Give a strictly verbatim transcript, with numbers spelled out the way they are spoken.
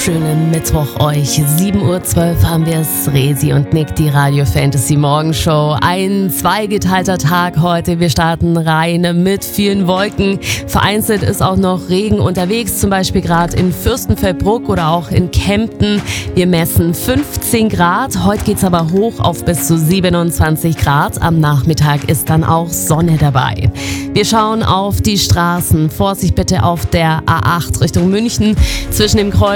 Schönen Mittwoch euch. sieben Uhr zwölf haben wir es. Resi und Nick, die Radio Fantasy Morgenshow. Ein zweigeteilter Tag heute. Wir starten rein mit vielen Wolken. Vereinzelt ist auch noch Regen unterwegs, zum Beispiel gerade in Fürstenfeldbruck oder auch in Kempten. Wir messen fünfzehn Grad. Heute geht's aber hoch auf bis zu siebenundzwanzig Grad. Am Nachmittag ist dann auch Sonne dabei. Wir schauen auf die Straßen. Vorsicht bitte auf der A acht Richtung München. Zwischen dem Kreuz